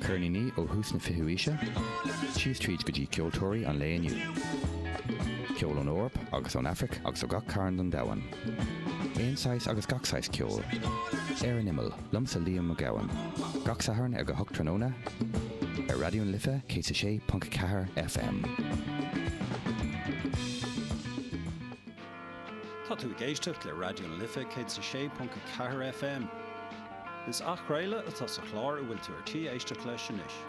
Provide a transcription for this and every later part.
Cernini ó hús na fihuise, sios tríd go dtí ceoltóirí an léaniu. Ceol an Eorp agus an Afric agus ó gach cairn an dawan. Éonáis agus gachsáis ceol. Ar an imil, lumsa líam a gawan. Gachsaharn ag go hochtranóna, ar radio'n Lifa, 106.4 FM. Tá tú géisteach le radio'n Lifa 106.4 FM. Is ach réile atá sa chlár a bhfuil tú ar tí éisteach leis sin is.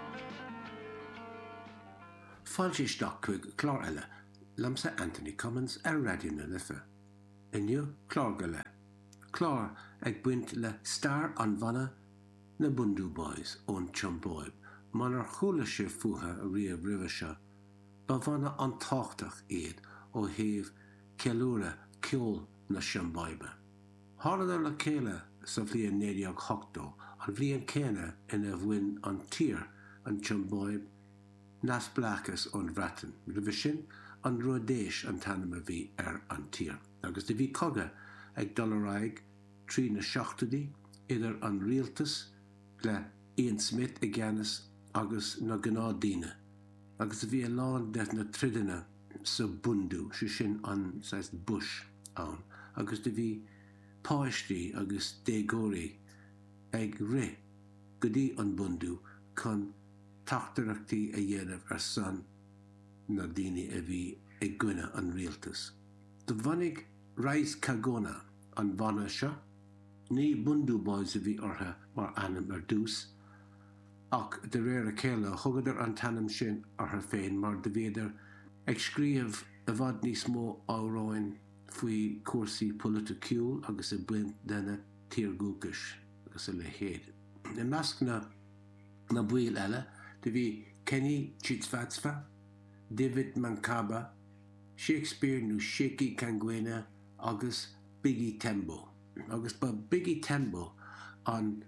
Fáilte isteach chuig chlár eile, lamsa Anthony Cummins ar radio'n Lifa. Inniu chlár go le. Chlár ag buint le star an bhanna na Bundu Boys ón Chumboib, man ar chola sé fuha a riamh ribhe seo, ba bhanna an táchtach iad ó thaobh cealúra ceol na Chumboibe. Tháileadar le céile sa bhliain 1980 an bhliain céine ina bhfuin an tír an Chumboib nas blachas ón bhreatain, ribhe sin an rodéis an tanam a bhí ar an tír. Agus de bhí coga ag dularaig trí na seachtaidí idir an rialtas le Ian Smith i gceannas agus na gnádaíne. Agus bhí a lán de na tridanna sa Bundu, si sin an bush ann. Agus de bhí páistí agus dégóirí ag ri go dtí an Bundu chun tachtarachtaí a dhéanamh ar san na daoine a bhí ag gcuine an rialtas. De bhanig Rais Kagona an bhanna seo, ní Bundu Boys a bhí ortha mar anam ar dús, ach de réir a céile thugadar an tanam sin ortha féin mar de bhéidir ag scríomh a bhd níos mó áráin faoi cuasaí politiciúil agus a buint denna tíorgúcais agus a le héad. I measc na buail eile, de bhí Kenny Chidsvatsva, David Mankaba, Shakespeare nó Shaky Kangwena agus Biggie Tembo. Agus ba Biggie Tembo an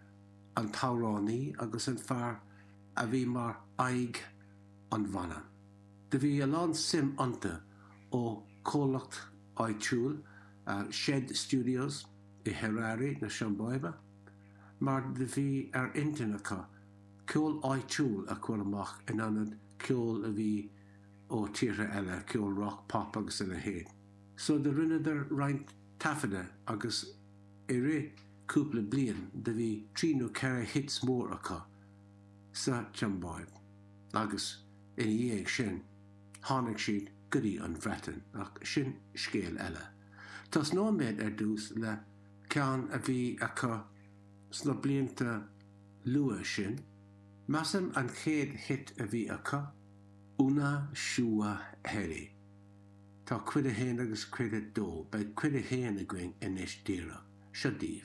táránaí agus an fear a bhí mar aig an bhanna. De bhí a lán sim anta ó cólacht áitiúil Shed Studios i Harare na Chumboibe, mar de bhí ar intanacha ceol áitiúil a chuir amach in anad ceol a bhí ó tíre eile, ceol rock, pop agus a le héad. So de rinneadar roinnt tafada agus i ré cúpla bliain de bhí trí nó ceithre hits mór acha sa Chumboib. Agus in dhéag sin, tháinig siad go dtí an bhreatain ach sin scéal eile. Tás nóméid ar dús le ceann a bhí acha sna blianta lua sin, measam an chéad hit a bhí acha, Una Shua Heri. Tá cuid a héan agus cuid a dó, beid cuid a héan a going inis díra, Shadív.